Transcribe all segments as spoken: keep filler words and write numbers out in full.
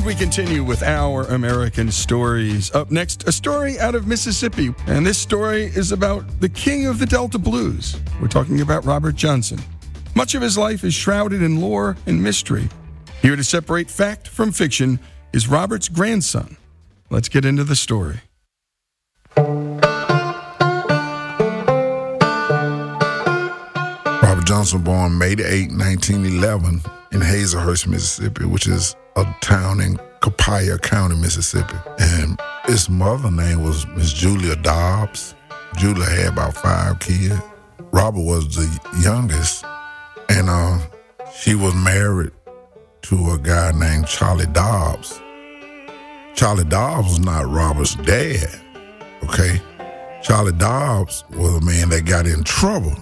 And we continue with our American stories. Up next, a story out of Mississippi. And this story is about the king of the Delta blues. We're talking about Robert Johnson. Much of his life is shrouded in lore and mystery. Here to separate fact from fiction is Robert's grandson. Let's get into the story. Robert Johnson born May the eighth, nineteen eleven in Hazelhurst, Mississippi, which is a town in Copiah County, Mississippi. And his mother's name was Miss Julia Dobbs. Julia had about five kids. Robert was the youngest, and uh, she was married to a guy named Charlie Dobbs. Charlie Dobbs was not Robert's dad, okay? Charlie Dobbs was a man that got in trouble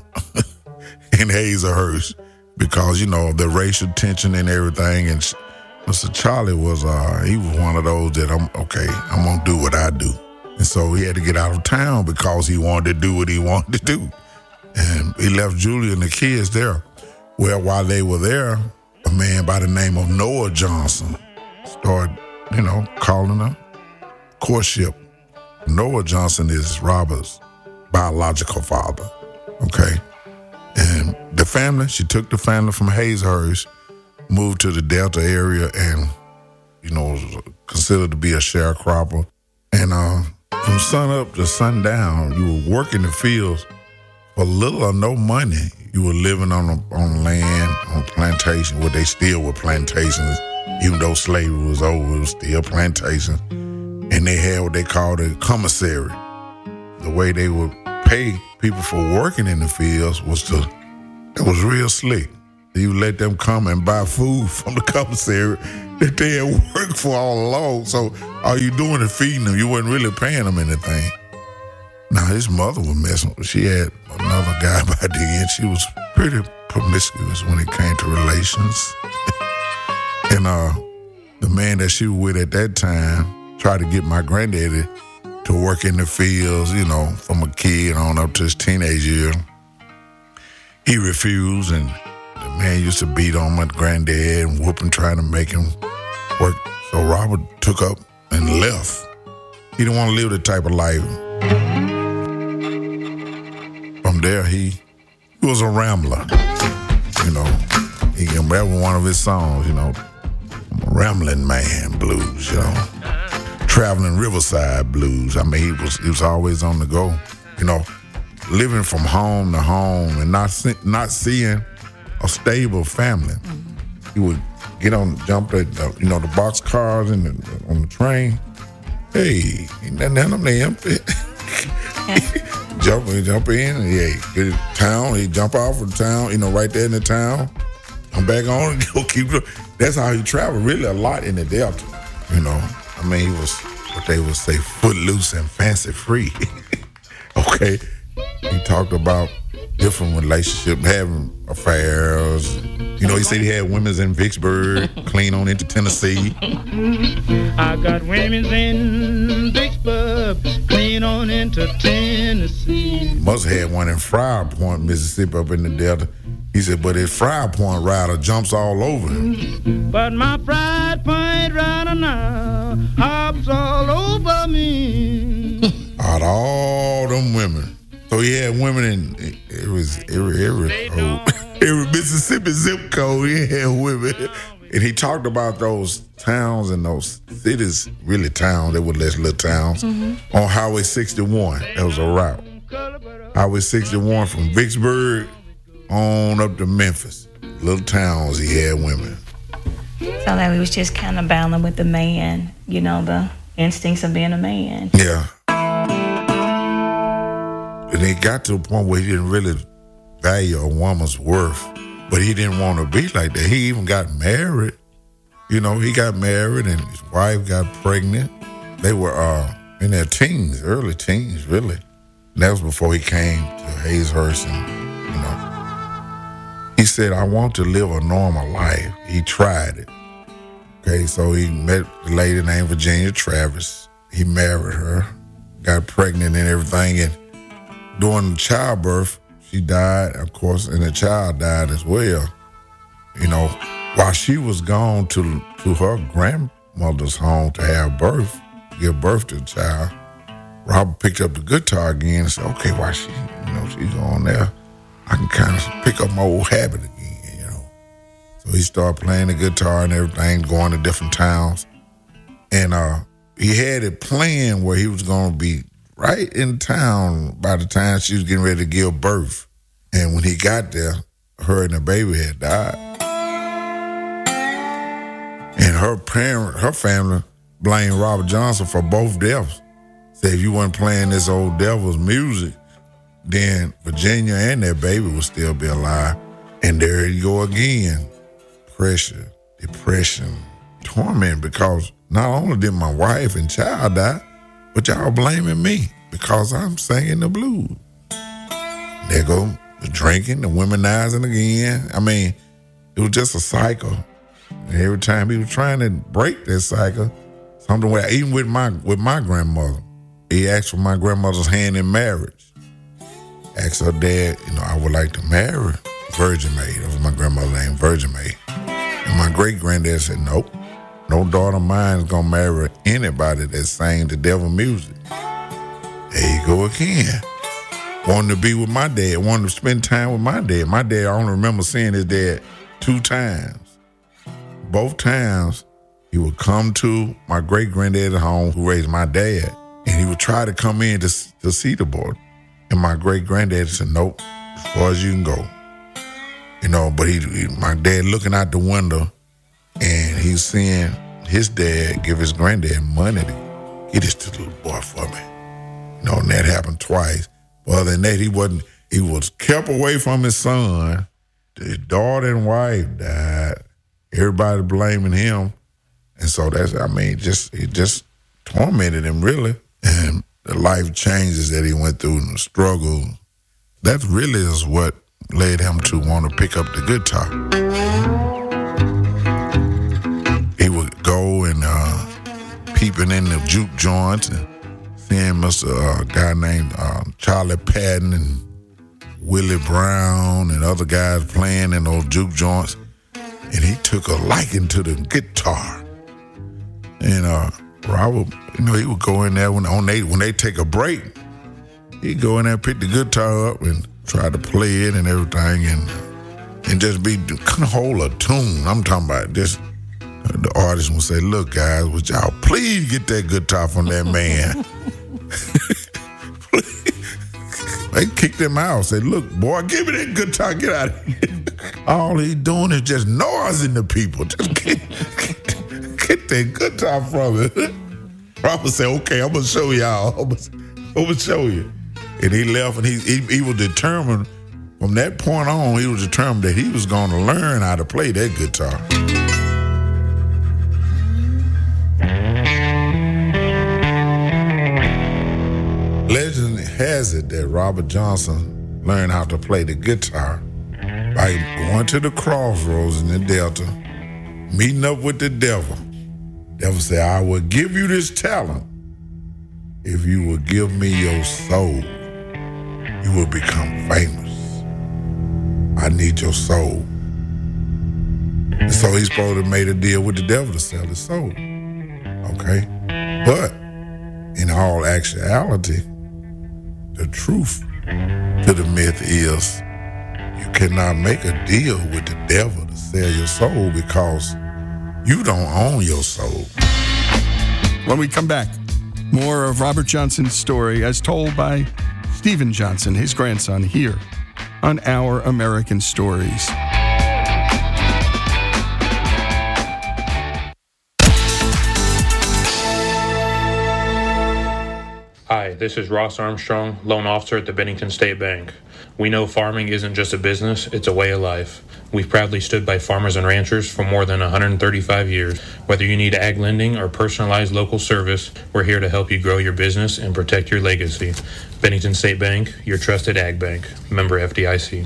in Hazelhurst because, you know, the racial tension and everything. And Mister Charlie was, uh, he was one of those that, I'm okay, I'm going to do what I do. And so he had to get out of town because he wanted to do what he wanted to do. And he left Julia and the kids there. Well, while they were there, a man by the name of Noah Johnson started, you know, calling her courtship. Noah Johnson is Robert's biological father, okay? And the family, she took the family from Hazelhurst, moved to the Delta area, and, you know, was considered to be a sharecropper. And uh, from sun up to sundown, you were working the fields for little or no money. You were living on a, on land, on plantation, where they still were plantations. Even though slavery was over, it was still plantations. And they had what they called a commissary. The way they would pay people for working in the fields was to, it was real slick. You let them come and buy food from the commissary that they had worked for all along. So all you doing is feeding them. You wasn't really paying them anything. Now, his mother was messing with, she had another guy by the end. She was pretty promiscuous when it came to relations. And uh, the man that she was with at that time tried to get my granddaddy to work in the fields, you know, from a kid on up to his teenage year. He refused, and the man used to beat on my granddad and whoop and try to make him work. So Robert took up and left. He didn't want to live that type of life. From there, he, he was a rambler. You know, he can remember one of his songs, you know, Rambling Man Blues, you know, Traveling Riverside Blues. I mean, he was he was always on the go, you know, living from home to home and not see, not seeing a stable family. Mm-hmm. He would get on, jump at the, you know, the box cars and the, on the train. Hey, ain't nothing in them, they empty. jump, jump in, and yeah, get to town. He jump off of the town, you know, right there in the town. Come back on and go keep. That's how he traveled, really a lot in the Delta. You know, I mean, he was what they would say, footloose and fancy free. Okay, he talked about different relationships, having affairs. You know, he said he had women's in Vicksburg, clean on into Tennessee. I got women's in Vicksburg, clean on into Tennessee. Must have had one in Friar Point, Mississippi, up in the Delta. He said, but his Friar Point rider jumps all over him. But my Friar Point rider now hops all over me. Out of all them women. So he had women in, it was every, every, oh, every Mississippi zip code, he had women. And he talked about those towns and those cities, really towns, they were less little towns, mm-hmm. on Highway sixty-one. That was a route. Highway sixty-one from Vicksburg on up to Memphis. Little towns, he had women. So that we was just kind of battling with the man, you know, the instincts of being a man. Yeah. And he got to a point where he didn't really value a woman's worth, but he didn't want to be like that. He even got married. You know, he got married and his wife got pregnant. They were uh, in their teens, early teens, really. And that was before he came to Hazelhurst and, you know. He said, I want to live a normal life. He tried it. Okay, so he met a lady named Virginia Travis. He married her, got pregnant and everything, and during childbirth, she died, of course, and the child died as well. You know, while she was gone to to her grand mother's home to have birth, give birth to the child, Robert picked up the guitar again and said, okay, while she, you know, she's on there, I can kind of pick up my old habit again, you know. So he started playing the guitar and everything, going to different towns. And uh, he had it planned where he was going to be right in town by the time she was getting ready to give birth. And when he got there, her and the baby had died. And her parent, her family blamed Robert Johnson for both deaths. Said if you weren't playing this old devil's music, then Virginia and that baby would still be alive. And there you go again. Pressure, depression, torment, because not only did my wife and child die, but y'all blaming me because I'm singing the blues. There go the drinking, the womanizing again. I mean, it was just a cycle. And every time he was trying to break that cycle, something where even with my with my grandmother, he asked for my grandmother's hand in marriage. Asked her dad, you know, I would like to marry Virgin Maid. That was my grandmother's name, Virgin Maid. And my great granddad said, nope, no daughter of mine is gonna marry anybody that sang the devil music. There you go again. Wanted to be with my dad, wanted to spend time with my dad. My dad, I only remember seeing his dad two times. Both times, he would come to my great-granddad's home, who raised my dad, and he would try to come in to, to see the boy. And my great-granddad said, nope, as far as you can go. You know, but he, he my dad looking out the window, and he's seeing his dad give his granddad money to get this to the little boy for me. You know, and that happened twice. But other than that, he wasn't, he was kept away from his son. His daughter and wife died. Everybody blaming him. And so that's, I mean, just it just tormented him, really. And the life changes that he went through and the struggle, that really is what led him to want to pick up the guitar. He would go and uh, peeping in the juke joints and seeing Mister Uh, guy named uh, Charlie Patton and Willie Brown and other guys playing in those juke joints. And he took a liking to the guitar. And uh, Robert, you know, he would go in there when on they when they take a break. He'd go in there, pick the guitar up, and try to play it and everything, and and just be kind of hold a tune. I'm talking about just uh, the artist would say, "Look, guys, would y'all please get that guitar from that man?" They kicked him out. Said, "Look, boy, give me that guitar. Get out of here." All he doing is just noising the people. Just get, get, get that guitar from it. Robert said, okay, I'm going to show y'all. I'm going to show you. And he left, and he, he he was determined, from that point on, he was determined that he was going to learn how to play that guitar. Legend has it that Robert Johnson learned how to play the guitar by going to the crossroads in the Delta, meeting up with the devil. Devil said, I will give you this talent if you will give me your soul. You will become famous. I need your soul. And so he's supposed to have made a deal with the devil to sell his soul. Okay? But in all actuality, the truth to the myth is you cannot make a deal with the devil to sell your soul because you don't own your soul. When we come back, more of Robert Johnson's story as told by Stephen Johnson, his grandson, here on Our American Stories. Hi, this is Ross Armstrong, loan officer at the Bennington State Bank. We know farming isn't just a business, it's a way of life. We've proudly stood by farmers and ranchers for more than one hundred thirty-five years. Whether you need ag lending or personalized local service, we're here to help you grow your business and protect your legacy. Bennington State Bank, your trusted ag bank. Member F D I C.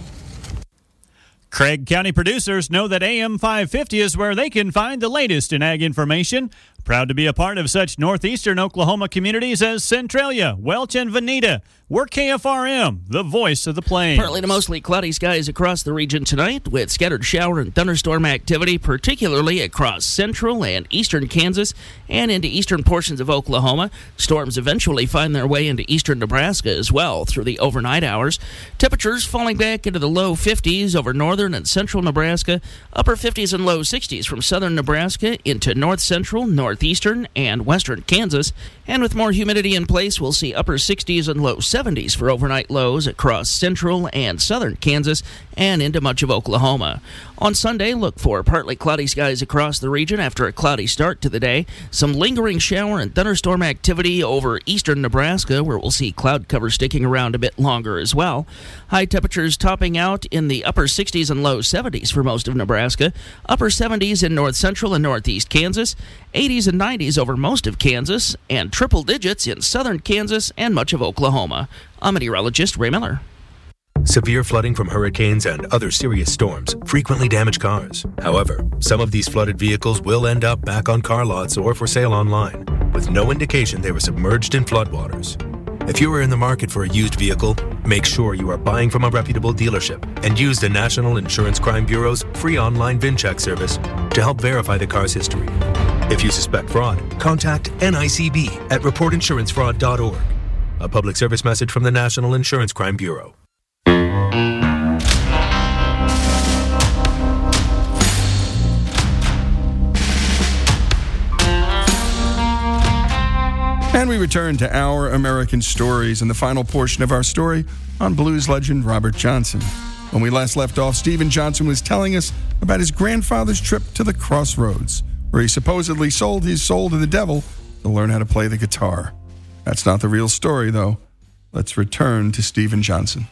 Craig County producers know that A M five fifty is where they can find the latest in ag information. Proud to be a part of such northeastern Oklahoma communities as Centralia, Welch, and Veneta. We're K F R M, the voice of the plains. Partly to mostly cloudy skies across the region tonight with scattered shower and thunderstorm activity, particularly across central and eastern Kansas and into eastern portions of Oklahoma. Storms eventually find their way into eastern Nebraska as well through the overnight hours. Temperatures falling back into the low fifties over northern and central Nebraska, upper fifties and low sixties from southern Nebraska into north central, northeastern, and western Kansas. And with more humidity in place, we'll see upper sixties and low seventies for overnight lows across central and southern Kansas and into much of Oklahoma. On Sunday, look for partly cloudy skies across the region after a cloudy start to the day. Some lingering shower and thunderstorm activity over eastern Nebraska, where we'll see cloud cover sticking around a bit longer as well. High temperatures topping out in the upper sixties and low seventies for most of Nebraska. Upper seventies in north central and northeast Kansas. eighties and nineties over most of Kansas. And triple digits in southern Kansas and much of Oklahoma. I'm meteorologist Ray Miller. Severe flooding from hurricanes and other serious storms frequently damage cars. However, some of these flooded vehicles will end up back on car lots or for sale online, with no indication they were submerged in floodwaters. If you are in the market for a used vehicle, make sure you are buying from a reputable dealership and use the National Insurance Crime Bureau's free online VIN check service to help verify the car's history. If you suspect fraud, contact N I C B at report insurance fraud dot org. A public service message from the National Insurance Crime Bureau. And we return to Our American Stories and the final portion of our story on blues legend Robert Johnson. When we last left off, Stephen Johnson was telling us about his grandfather's trip to the Crossroads, where he supposedly sold his soul to the devil to learn how to play the guitar. That's not the real story, though. Let's return to Stephen Johnson.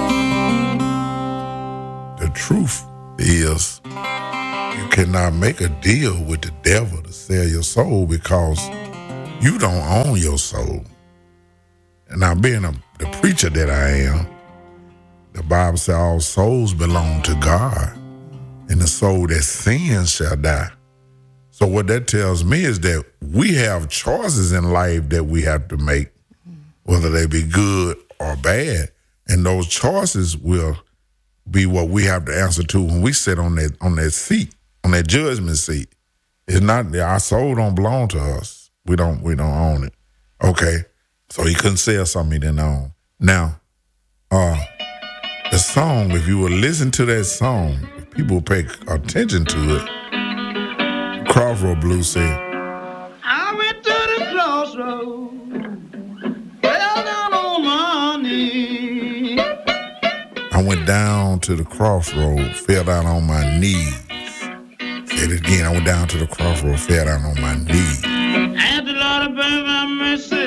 The truth is, you cannot make a deal with the devil to sell your soul because you don't own your soul. And now, being a, the preacher that I am, the Bible says all souls belong to God, and the soul that sins shall die. So what that tells me is that we have choices in life that we have to make, whether they be good or bad. And those choices will be what we have to answer to when we sit on that on that seat, on that judgment seat. It's not, our soul don't belong to us. We don't we don't own it. Okay. So he couldn't sell something he didn't own. Now, uh, the song, if you would listen to that song, if people would pay attention to it, Crossroad Blues said, I went to the crossroads, fell down on my knees. I went down to the crossroad, fell down on my knees. Said it again, I went down to the crossroad, fell down on my knees. And the Lord of my mercy,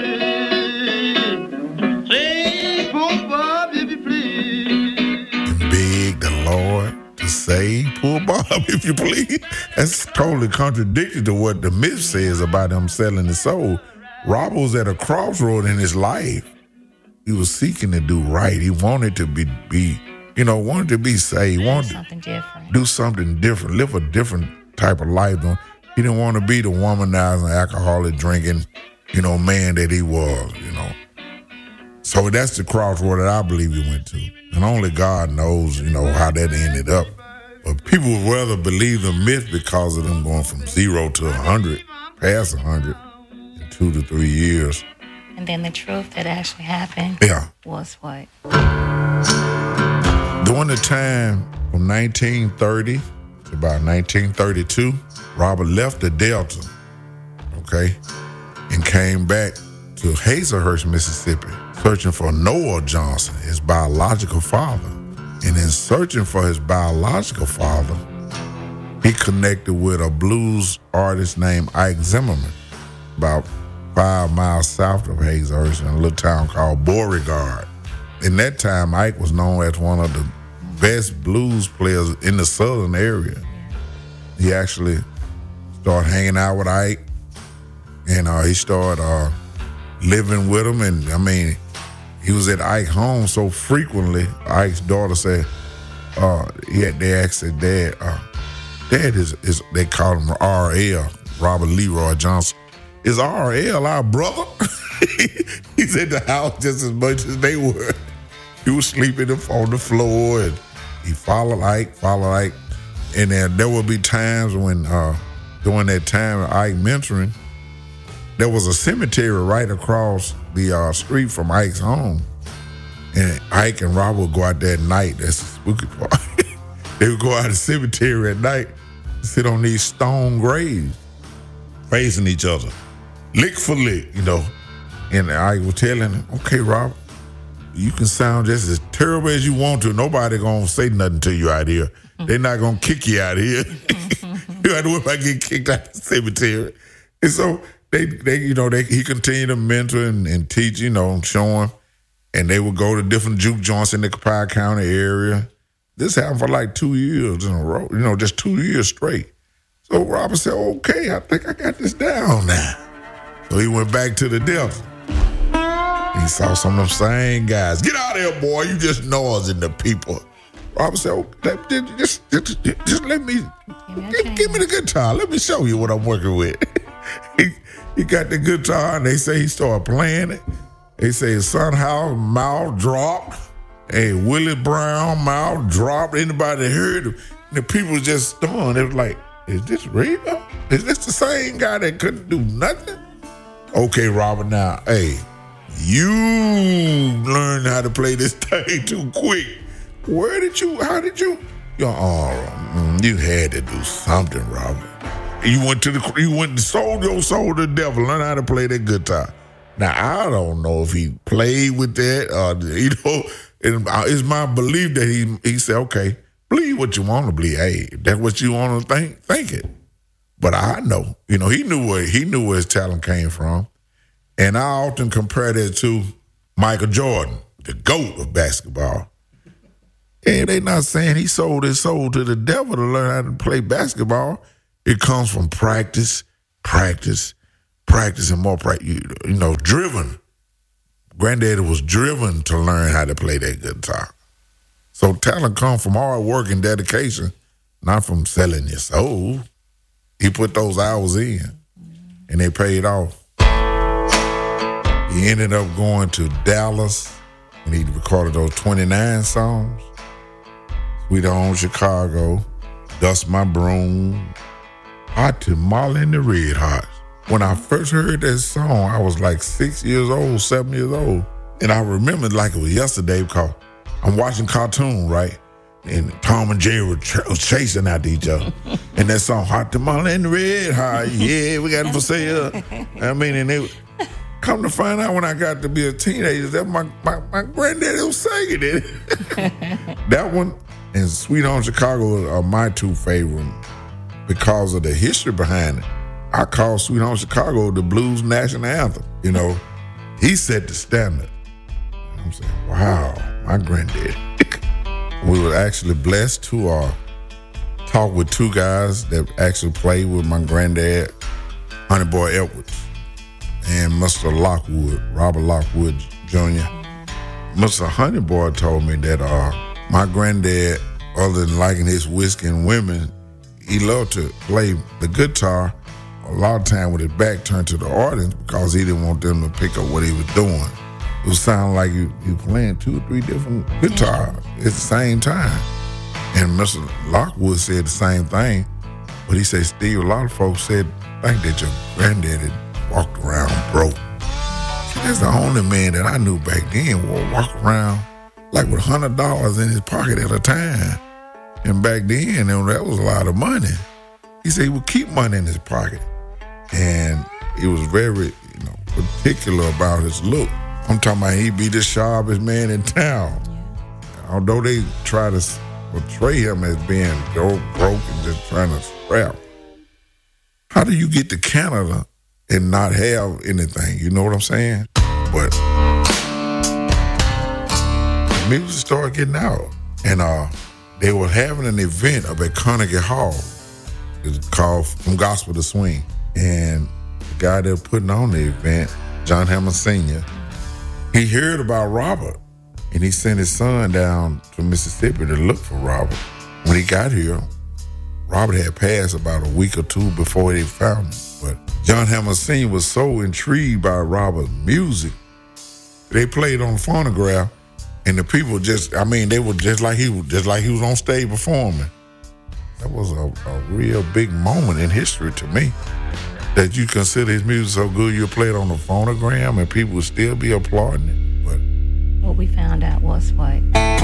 say, poor Bob, if you please. And beg the Lord to save poor Bob, if you please. That's totally contradictory to what the myth says about him selling his soul. Robert was at a crossroad in his life. He was seeking to do right. He wanted to be, be you know, wanted to be saved. He wanted something different. do something different, live a different type of life. He didn't want to be the womanizing, alcoholic, drinking, you know, man that he was, you know. So that's the crossroad that I believe he went to. And only God knows, you know, how that ended up. But people would rather believe the myth because of them going from zero to a hundred, past a hundred, in two to three years. And then the truth that actually happened Yeah. was what? During the time from nineteen thirty to about nineteen thirty-two, Robert left the Delta, okay, and came back to Hazelhurst, Mississippi, searching for Noah Johnson, his biological father. And in searching for his biological father, he connected with a blues artist named Ike Zimmerman, about five miles south of Hazelhurst in a little town called Beauregard. In that time, Ike was known as one of the best blues players in the southern area. He actually started hanging out with Ike, and uh, he started uh, living with him. And I mean, he was at Ike's home so frequently. Ike's daughter said, uh, he had, they asked their dad, uh, Dad is, is, they called him R L, Robert Leroy Johnson, is R L our brother? He's in the house just as much as they were. He was sleeping on the floor, and he followed Ike, followed Ike. And then there would be times when, uh, during that time of Ike mentoring, there was a cemetery right across the uh, street from Ike's home. And Ike and Robert would go out there at night. That's the spooky part. They would go out to the cemetery at night, sit on these stone graves, facing each other, lick for lick, you know. And Ike was telling him, okay, Robert, you can sound just as terrible as you want to. Nobody gonna say nothing to you out here. They're not gonna kick you out here. You have to worry about getting kicked out of the cemetery. And so they, they you know, they he continued to mentor and, and teach, you know, show him. And they would go to different juke joints in the Copiah County area. This happened for like two years in a row, you know, just two years straight. So Robert said, okay, I think I got this down now. So he went back to the Delta. He saw some of them same guys. Get out of here, boy. You just noising the people. Robert said, okay, just, just, just let me, give, give me the guitar. Let me show you what I'm working with. he, he got the guitar, and they say he started playing it. They say his son Howard's mouth dropped. Hey, Willie Brown mouth dropped. Anybody that heard him, and the people was just stunned. They was like, is this real? Is this the same guy that couldn't do nothing? Okay, Robert, now, hey, you learned how to play this thing too quick. Where did you, how did you? Yo, oh, you had to do something, Robert. You went to the, you went and sold your soul to the devil, learn how to play that guitar. Now, I don't know if he played with that, or, you know, it's my belief that he he said, okay, believe what you want to believe. Hey, if that's what you want to think, think it. But I know, you know, he knew where he knew where his talent came from. And I often compare that to Michael Jordan, the GOAT of basketball. And they not saying he sold his soul to the devil to learn how to play basketball. It comes from practice, practice, practice, and more practice. You, you know, driven. Granddaddy was driven to learn how to play that guitar. So talent comes from hard work and dedication, not from selling your soul. He put those hours in, and they paid off. He ended up going to Dallas, and he recorded those twenty-nine songs. Sweet Home Chicago, Dust My Broom, Hot Tamale and the Red Hots. When I first heard that song, I was like six years old, seven years old. And I remember like it was yesterday because I'm watching cartoon, right? And Tom and Jerry were ch- chasing after each other. And that song, Hot Tamale and the Red Hot, yeah, we got it for sale. I mean, and they come to find out when I got to be a teenager, that my, my, my granddaddy was singing it. That one and Sweet Home Chicago are my two favorite because of the history behind it. I call Sweet Home Chicago the blues national anthem. You know, he set the standard. And I'm saying, wow, my granddaddy. We were actually blessed to uh, talk with two guys that actually played with my granddad, Honey Boy Edwards, and Mister Lockwood, Robert Lockwood Junior Mister Honey Boy told me that uh, my granddad, other than liking his whiskey and women, he loved to play the guitar a lot of time with his back turned to the audience because he didn't want them to pick up what he was doing. It would sound like you you playing two or three different guitars at the same time. And Mister Lockwood said the same thing, but he said, Steve, a lot of folks said, think that your granddaddy walked around broke. See, that's the only man that I knew back then would walk around like with one hundred dollars in his pocket at a time. And back then, you know, that was a lot of money. He said he would keep money in his pocket. And he was very, you know, particular about his look. I'm talking about he'd be the sharpest man in town. Yeah. Although they try to portray him as being broke, broke and just trying to scrap. How do you get to Canada and not have anything? You know what I'm saying? But the music started getting out. And uh, they were having an event up at Carnegie Hall. It's called From Gospel to Swing. And the guy that was putting on the event, John Hammond Senior, he heard about Robert, and he sent his son down to Mississippi to look for Robert. When he got here, Robert had passed about a week or two before they found him. But John Hammond Senior was so intrigued by Robert's music, they played on the phonograph, and the people just, I mean, they were just like he was, just like he was on stage performing. That was a, a real big moment in history to me, that you consider his music so good you play it on the phonogram and people would still be applauding it. But what we found out was what?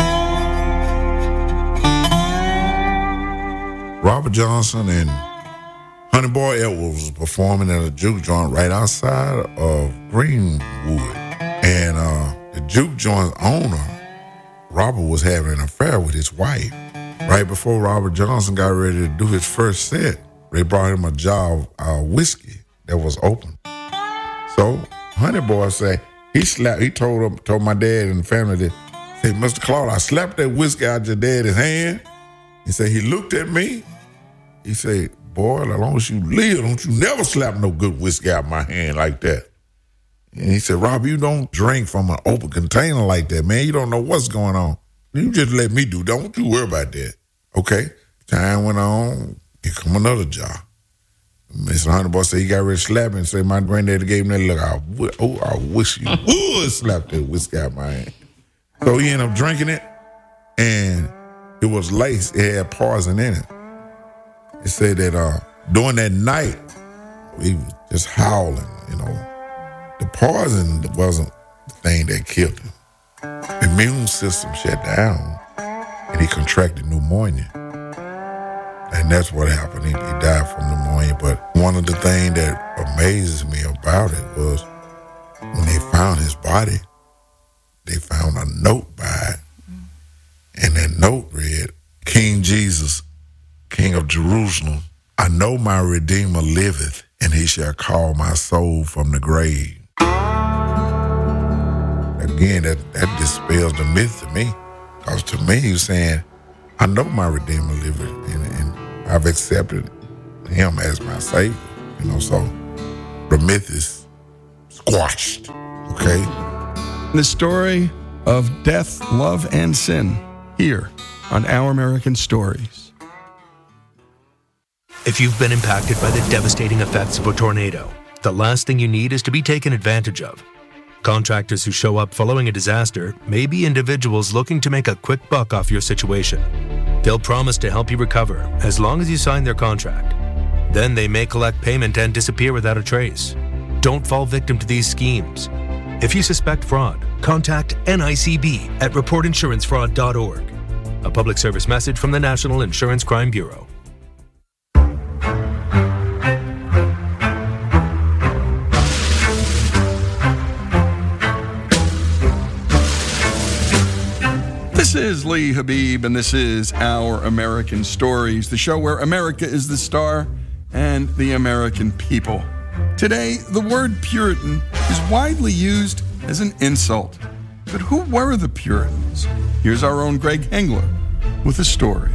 Robert Johnson and Honey Boy Edwards was performing at a juke joint right outside of Greenwood. And uh, the juke joint's owner, Robert, was having an affair with his wife. Right before Robert Johnson got ready to do his first set, they brought him a jar of uh, whiskey that was open. So Honey Boy said, he slapped, he told him, told my dad and the family that, said, Mister Claude, I slapped that whiskey out your daddy's hand. He said, he looked at me. He said, boy, as long as you live, don't you never slap no good whiskey out my hand like that. And he said, Rob, you don't drink from an open container like that, man. You don't know what's going on. You just let me do. Don't you worry about that. Okay. Time went on. Here come another jar. Mister Honey Boy said he got ready to slap him and said, my granddaddy gave him that look. I, w- oh, I wish you would slap that whiskey out my hand. So he ended up drinking it, and it was laced. It had poison in it. It said that uh, during that night, he was just howling, you know. The poison wasn't the thing that killed him. The immune system shut down, and he contracted pneumonia. And that's what happened. He, he died from pneumonia. But one of the things that amazes me about it was when they found his body, they found a note by it. And that note read, King Jesus, King of Jerusalem, I know my Redeemer liveth, and he shall call my soul from the grave. Again, that, that dispels the myth to me. Because to me, he was saying, I know my Redeemer liveth, and, and I've accepted him as my Savior. You know, so the myth is squashed, okay? The story of death, love, and sin here on Our American Stories. If you've been impacted by the devastating effects of a tornado, the last thing you need is to be taken advantage of. Contractors who show up following a disaster may be individuals looking to make a quick buck off your situation. They'll promise to help you recover as long as you sign their contract. Then they may collect payment and disappear without a trace. Don't fall victim to these schemes. If you suspect fraud, contact N I C B at report insurance fraud dot org. A public service message from the National Insurance Crime Bureau. This is Lee Habib, and this is Our American Stories, the show where America is the star and the American people. Today, the word Puritan is widely used as an insult. But who were the Puritans? Here's our own Greg Hengler with a story.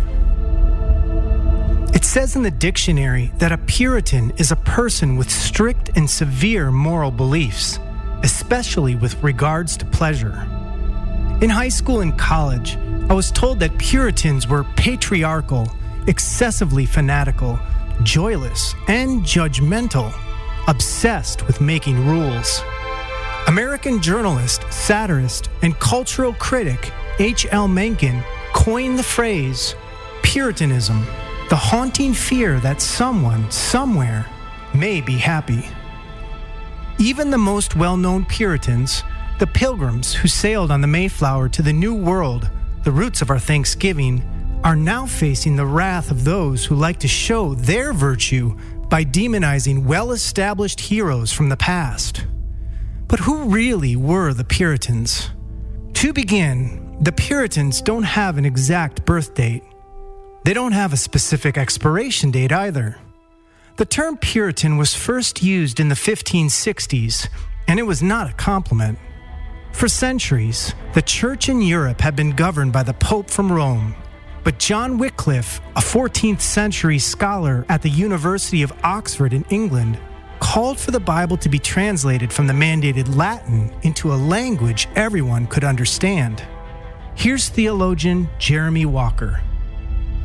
It says in the dictionary that a Puritan is a person with strict and severe moral beliefs, especially with regards to pleasure. In high school and college, I was told that Puritans were patriarchal, excessively fanatical, joyless, and judgmental, obsessed with making rules. American journalist, satirist, and cultural critic H L Mencken coined the phrase Puritanism, the haunting fear that someone, somewhere, may be happy. Even the most well-known Puritans, the Pilgrims who sailed on the Mayflower to the New World, the roots of our Thanksgiving, are now facing the wrath of those who like to show their virtue by demonizing well-established heroes from the past. But who really were the Puritans? To begin, the Puritans don't have an exact birth date. They don't have a specific expiration date either. The term Puritan was first used in the fifteen sixties, and it was not a compliment. For centuries, the church in Europe had been governed by the Pope from Rome. But John Wycliffe, a fourteenth century scholar at the University of Oxford in England, called for the Bible to be translated from the mandated Latin into a language everyone could understand. Here's theologian Jeremy Walker.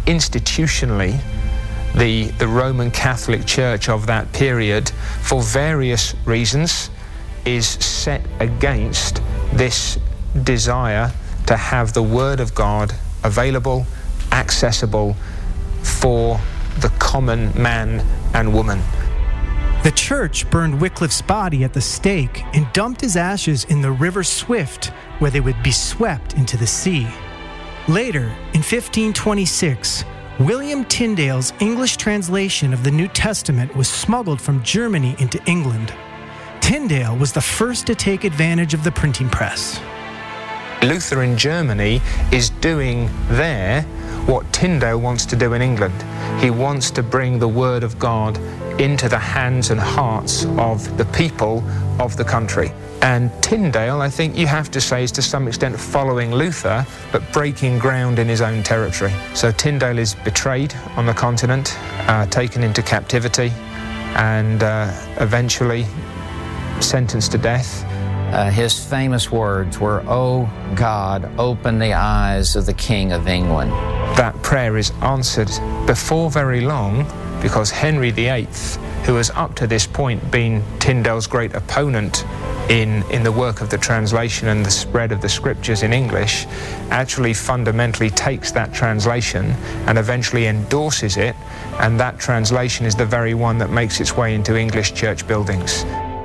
institutionally, the, the Roman Catholic Church of that period, for various reasons, is set against this desire to have the Word of God available, accessible for the common man and woman. The church burned Wycliffe's body at the stake and dumped his ashes in the River Swift, where they would be swept into the sea. Later, in fifteen twenty-six, William Tyndale's English translation of the New Testament was smuggled from Germany into England. Tyndale was the first to take advantage of the printing press. Luther in Germany is doing there what Tyndale wants to do in England. He wants to bring the Word of God into the hands and hearts of the people of the country. And Tyndale, I think you have to say, is to some extent following Luther, but breaking ground in his own territory. So Tyndale is betrayed on the continent, uh, taken into captivity, and uh, eventually sentenced to death. Uh, his famous words were, "Oh God, open the eyes of the King of England." That prayer is answered before very long, because Henry the Eighth, who has up to this point been Tyndale's great opponent in, in the work of the translation and the spread of the scriptures in English, actually fundamentally takes that translation and eventually endorses it, and that translation is the very one that makes its way into English church buildings.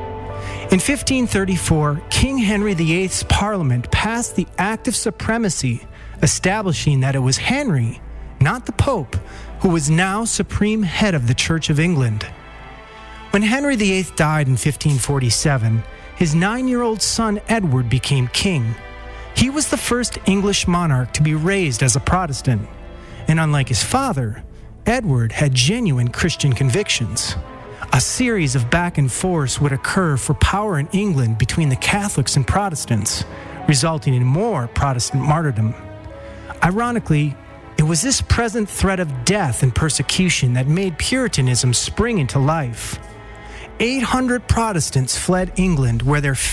In fifteen thirty-four, King Henry the Eighth's Parliament passed the Act of Supremacy, establishing that it was Henry, not the Pope, who was now supreme head of the Church of England. When Henry the Eighth died in fifteen forty-seven, his nine-year-old son Edward became king. He was the first English monarch to be raised as a Protestant, and unlike his father, Edward had genuine Christian convictions. A series of back and forth would occur for power in England between the Catholics and Protestants, resulting in more Protestant martyrdom. Ironically, it was this present threat of death and persecution that made Puritanism spring into life. eight hundred Protestants fled England, where their